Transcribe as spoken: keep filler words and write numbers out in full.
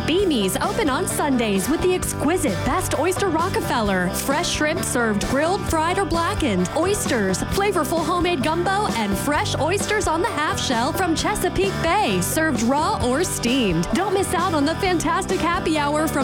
Beanie's open on Sundays with the exquisite Best Oyster Rockefeller. Fresh shrimp served grilled, fried, or blackened. Oysters, flavorful homemade gumbo, and fresh oysters on the half shell from Chesapeake Bay, served raw or steamed. Don't miss out on the fantastic happy hour from